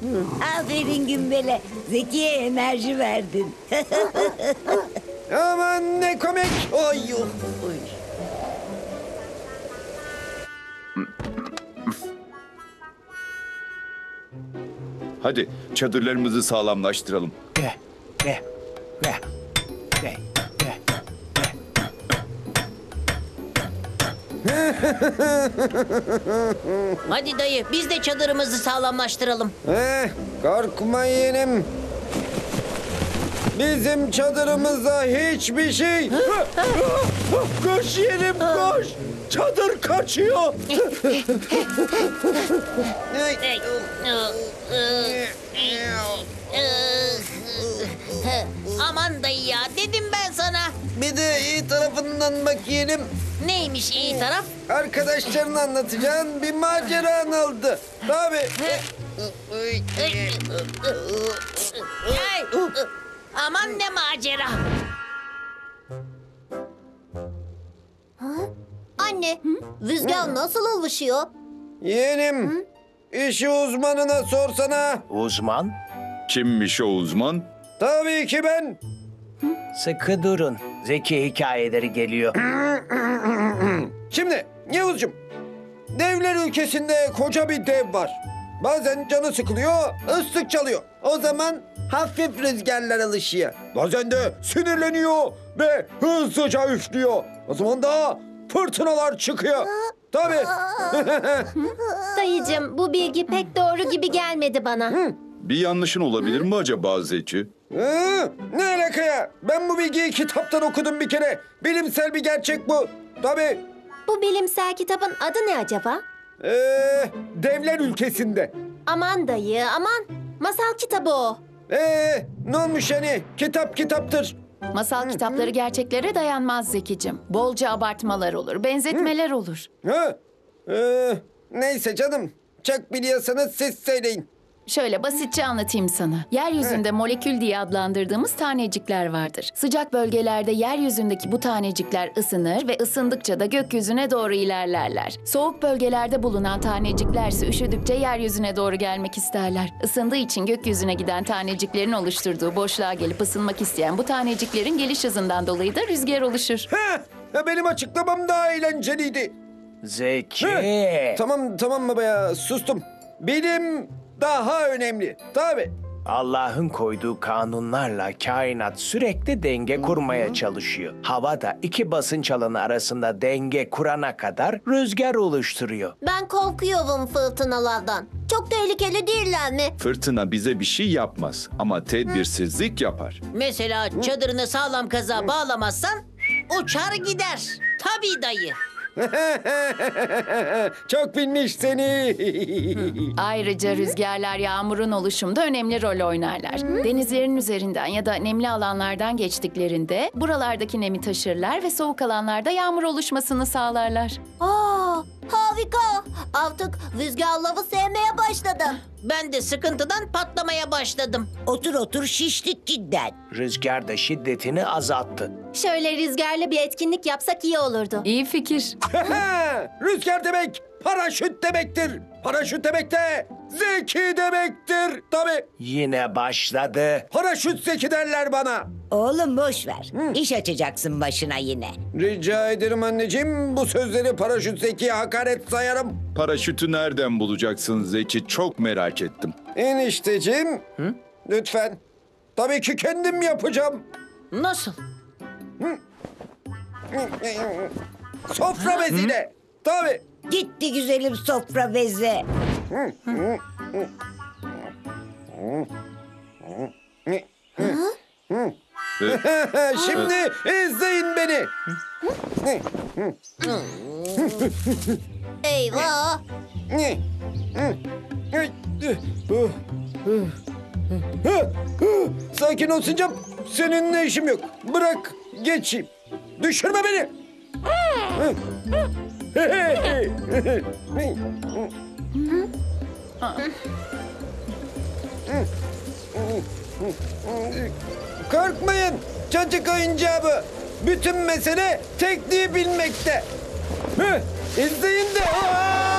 Aferin Gümbele. Zekiye enerji verdin. Aman ne komik. Oy. Oy. Hadi çadırlarımızı sağlamlaştıralım. Gel, gel, gel, gel, gel. Hadi dayı biz de çadırımızı sağlamlaştıralım. Korkma yeğenim. Bizim çadırımızda hiçbir şey... Koş yeğenim koş. Çadır kaçıyor. Aman dayı ya dedim ben sana. Bir de iyi tarafından bak yeğenim. Neymiş iyi taraf? Arkadaşlarına anlatacağın bir maceran oldu. Tabii. Ay, aman ne macera. Anne, rüzgar nasıl alışıyor? Yeğenim, işi uzmanına sorsana. Uzman, Kimmiş o uzman? Tabii ki ben. sıkı durun. Zeki hikayeleri geliyor. Şimdi Yavuzcuğum, devler ülkesinde koca bir dev var. Bazen canı sıkılıyor, ıslık çalıyor. O zaman hafif rüzgarlar alışıyor. Bazen de sinirleniyor ve hızlıca üflüyor. O zaman da fırtınalar çıkıyor. Tabii. Dayıcığım, bu bilgi pek doğru gibi gelmedi bana. Bir yanlışın olabilir mi acaba Zeki? Ne alaka ya? Ben bu bilgiyi kitaptan okudum bir kere. Bilimsel bir gerçek bu. Tabii. Bu bilimsel kitabın adı ne acaba? Devler ülkesinde. Aman dayı, aman. Masal kitabı o. Ne olmuş yani? Kitap kitaptır. Masal kitapları gerçeklere dayanmaz Zekicim. Bolca abartmalar olur, benzetmeler olur. Ha? Neyse canım. Çok biliyorsanız siz söyleyin. Şöyle basitçe anlatayım sana. Yeryüzünde molekül diye adlandırdığımız tanecikler vardır. Sıcak bölgelerde yeryüzündeki bu tanecikler ısınır ve ısındıkça da gökyüzüne doğru ilerlerler. Soğuk bölgelerde bulunan taneciklerse üşüdükçe yeryüzüne doğru gelmek isterler. Isındığı için gökyüzüne giden taneciklerin oluşturduğu boşluğa gelip ısınmak isteyen bu taneciklerin geliş hızından dolayı da rüzgar oluşur. Benim açıklamam daha eğlenceliydi. Zeki. Tamam baba ya, sustum. Bilim daha önemli. Tabii. Allah'ın koyduğu kanunlarla kainat sürekli denge kurmaya çalışıyor. Hava da iki basınç alanı arasında denge kurana kadar rüzgar oluşturuyor. Ben korkuyorum fırtınalardan. Çok tehlikeli değiller mi? Fırtına bize bir şey yapmaz ama tedbirsizlik yapar. Mesela çadırını sağlam kazığa bağlamazsan uçar gider. Tabii dayı. Çok bilmiş seni. Ayrıca rüzgarlar yağmurun oluşumunda önemli rol oynarlar. Denizlerin üzerinden ya da nemli alanlardan geçtiklerinde buralardaki nemi taşırlar ve soğuk alanlarda yağmur oluşmasını sağlarlar. Harika. Artık rüzgarları sevmeye başladım. Ben de sıkıntıdan patlamaya başladım. Otur şişlik cidden. Rüzgar da şiddetini azalttı. Şöyle rüzgarlı bir etkinlik yapsak iyi olurdu. İyi fikir. Rüzgar demek paraşüt demektir. Paraşüt demek de zeki demektir. Tabii. Yine başladı. Paraşüt zeki derler bana. Oğlum boş ver. İş açacaksın başına yine. Rica ederim anneciğim. Bu sözleri paraşüt zekiye hakaret sayarım. Paraşütü nereden bulacaksın Zeki? Çok merak ettim. Enişteciğim. Lütfen. Tabii ki kendim yapacağım. Nasıl? Sofra beziyle. Tabii. Gitti güzelim sofra beze. Şimdi izleyin beni. Eyvah. Sakin ol Sincap. Seninle işim yok. Bırak geçeyim. Düşürme beni. Korkmayın. Çocuk oyuncağı bu. Bütün mesele tekniği bilmekte. İzleyin de.